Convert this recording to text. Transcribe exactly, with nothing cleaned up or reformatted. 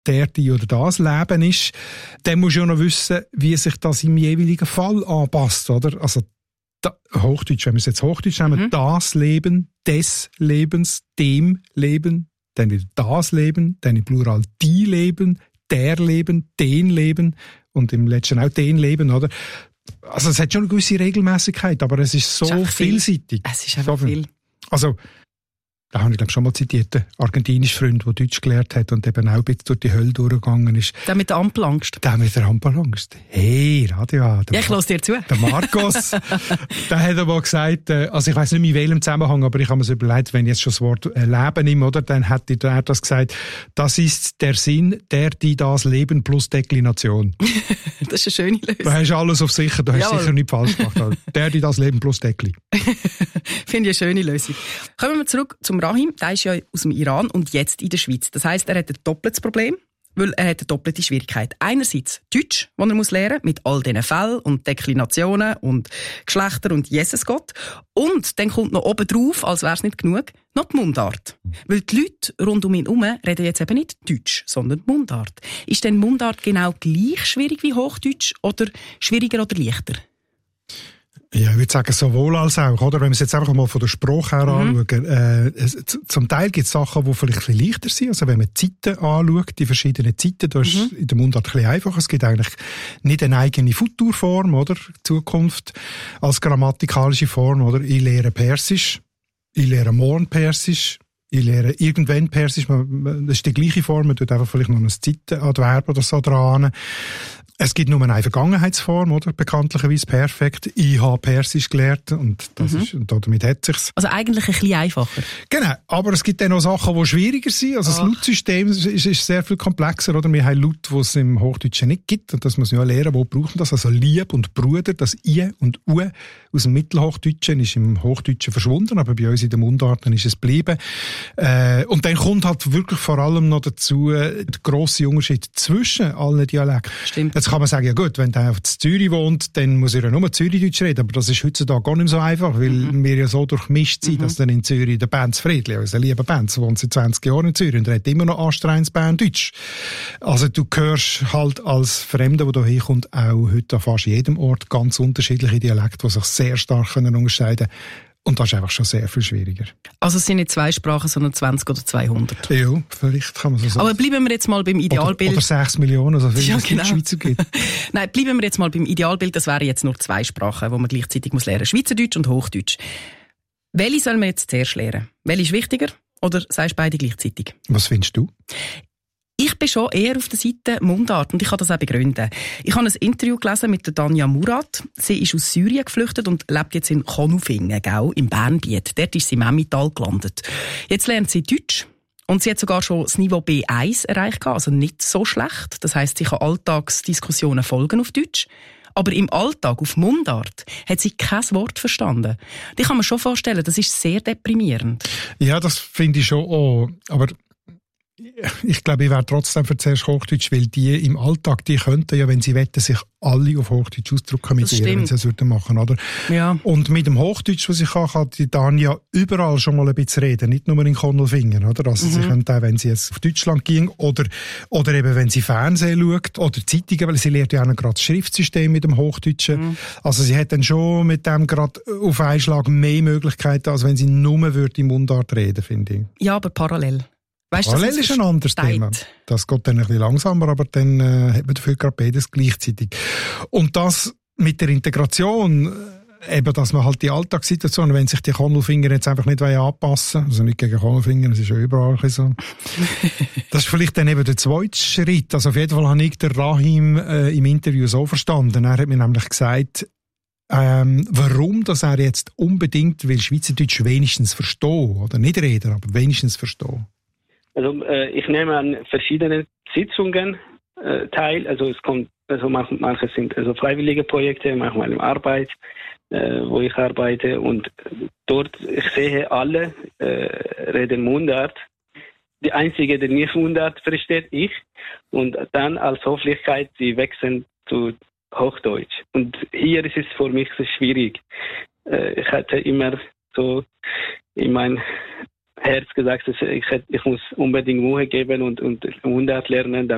der, die oder das Leben ist, dann musst du ja noch wissen, wie sich das im jeweiligen Fall anpasst, oder? Also, da, Hochdeutsch, wenn wir es jetzt Hochdeutsch nehmen, mhm. das Leben, des Lebens, dem Leben, dann wieder das Leben, dann im Plural die Leben, der Leben, den Leben und im letzten auch den Leben, oder? Also es hat schon eine gewisse Regelmäßigkeit, aber es ist so es ist vielseitig. Es ist einfach so viel. Also, da habe ich glaube schon mal zitiert, einen argentinischen Freund, der Deutsch gelernt hat und eben auch ein bisschen durch die Hölle durchgegangen ist. Der mit der Ampelangst? Der mit der Ampelangst. Hey, Radio. Ja, ich höre dir zu. Der Markus, der hat aber gesagt, also ich weiss nicht mehr in welchem Zusammenhang, aber ich habe mir so überlegt, wenn ich jetzt schon das Wort Leben nehme, oder, dann hätte er das gesagt, das ist der Sinn, der, die das Leben plus Deklination. Das ist eine schöne Lösung. Du hast alles auf sicher, du hast Jawohl. Sicher nichts falsch gemacht. Der, die das Leben plus Dekli. Finde ich eine schöne Lösung. Kommen wir zurück zum Rahim, der ist ja aus dem Iran und jetzt in der Schweiz. Das heisst, er hat ein doppeltes Problem, weil er hat eine doppelte Schwierigkeit. Einerseits Deutsch, das er muss lernen mit all diesen Fällen und Deklinationen und Geschlechter und Jezusgott. Und dann kommt noch oben drauf, als wäre es nicht genug, noch die Mundart. Weil die Leute rund um ihn herum reden jetzt eben nicht Deutsch, sondern Mundart. Ist denn Mundart genau gleich schwierig wie Hochdeutsch oder schwieriger oder leichter? Ja, ich würde sagen, sowohl als auch, oder? Wenn wir es jetzt einfach mal von der Sprache her mhm. anschauen, äh, es, zum Teil gibt es Sachen, die vielleicht ein bisschen leichter sind. Also wenn man die Zeiten anschaut, die verschiedenen Zeiten, da ist mhm. in der Mundart ein bisschen einfacher. Es gibt eigentlich nicht eine eigene Futurform, oder? Zukunft als grammatikalische Form, oder? Ich lehre Persisch, ich lehre morgen Persisch, ich lehre irgendwann Persisch. Das ist die gleiche Form, man tut einfach vielleicht noch ein Zeitenadverb oder so dran. Es gibt nur eine Vergangenheitsform, oder? Bekanntlicherweise perfekt. Ich habe Persisch gelernt und, das mhm. ist, und damit hat es sich. Also eigentlich ein bisschen einfacher. Genau, aber es gibt dann noch Sachen, die schwieriger sind. Also Ach. das Lautsystem ist, ist sehr viel komplexer, oder? Wir haben Laute, die es im Hochdeutschen nicht gibt und das muss man ja lernen, wo brauchen das. Also Lieb und Bruder, das I und U aus dem Mittelhochdeutschen ist im Hochdeutschen verschwunden, aber bei uns in den Mundarten ist es geblieben. Äh, und dann kommt halt wirklich vor allem noch dazu der grosse Unterschied zwischen allen Dialekten. Stimmt. Jetzt kann man sagen, ja gut, wenn der auf Zürich wohnt, dann muss er ja nur Zürichdeutsch reden, aber das ist heutzutage gar nicht mehr so einfach, weil mhm. wir ja so durchmischt sind, mhm. dass dann in Zürich der Benz Friedli, unser lieber Benz, wohnt seit zwanzig Jahren in Zürich und redet immer noch anstrengendes Berndeutsch. Also du hörst halt als Fremder, der hier hinkommt, auch heute an fast jedem Ort ganz unterschiedliche Dialekte, die sich sehr stark unterscheiden können. Und das ist einfach schon sehr viel schwieriger. Also es sind nicht zwei Sprachen, sondern zwanzig oder zweihundert. Ja, vielleicht kann man so sagen. Aber bleiben wir jetzt mal beim Idealbild. Oder, oder sechs Millionen, also viel, ja, es genau. in der Schweiz gibt. Nein, bleiben wir jetzt mal beim Idealbild. Das wären jetzt nur zwei Sprachen, die man gleichzeitig muss lernen muss. Schweizerdeutsch und Hochdeutsch. Welche soll man jetzt zuerst lernen? Welche ist wichtiger? Oder sagst du beide gleichzeitig? Was findest du? Ich bin schon eher auf der Seite Mundart und ich kann das auch begründen. Ich habe ein Interview gelesen mit der Tanja Murat. Sie ist aus Syrien geflüchtet und lebt jetzt in Konufingen, gell, im Bernbiet. Dort ist sie im Emmental gelandet. Jetzt lernt sie Deutsch und sie hat sogar schon das Niveau B eins erreicht, also nicht so schlecht. Das heisst, sie kann Alltagsdiskussionen folgen auf Deutsch. Aber im Alltag, auf Mundart, hat sie kein Wort verstanden. Ich kann mir schon vorstellen, das ist sehr deprimierend. Ja, das finde ich schon auch. Aber ich glaube, ich wäre trotzdem für zuerst Hochdeutsch, weil die im Alltag, die könnten ja, wenn sie wollen, sich alle auf Hochdeutsch ausdrücken mit ihr, wenn sie es würden machen, oder? Ja. Und mit dem Hochdeutsch, was ich kann, kann die Tanja überall schon mal ein bisschen reden, nicht nur in Konolfingen, oder? Also mhm. sie könnte auch, wenn sie jetzt auf Deutschland ging, oder, oder eben, wenn sie Fernsehen schaut, oder Zeitungen, weil sie lernt ja auch gerade das Schriftsystem mit dem Hochdeutschen. Mhm. Also sie hat dann schon mit dem gerade auf einen Schlag mehr Möglichkeiten, als wenn sie nur würde im Mundart reden, finde ich. Ja, aber parallel. Weißt, Parallel ist ein anderes steigt. Thema. Das geht dann ein bisschen langsamer, aber dann äh, hat man dafür gerade beides gleichzeitig. Und das mit der Integration, eben, dass man halt die Alltagssituation, wenn sich die Konolfinger jetzt einfach nicht anpassen wollen, also nicht gegen Konolfinger, das ist ja überall so. Das ist vielleicht dann eben der zweite Schritt. Also auf jeden Fall habe ich den Rahim äh, im Interview so verstanden. Er hat mir nämlich gesagt, Ähm, warum dass er jetzt unbedingt will Schweizerdeutsch wenigstens verstehen, oder nicht reden, aber wenigstens verstehen. Also äh, ich nehme an verschiedenen Sitzungen äh, teil. Also es kommt, also manche, manche sind also freiwillige Projekte, manchmal in Arbeit, äh, wo ich arbeite und dort ich sehe alle äh, reden Mundart. Die einzige, die nicht Mundart versteht, ich. Und dann als Höflichkeit, sie wechseln zu Hochdeutsch. Und hier ist es für mich so schwierig. Äh, ich hatte immer so in mein Herz gesagt, dass ich, ich muss unbedingt Mühe geben und, und Mundart lernen,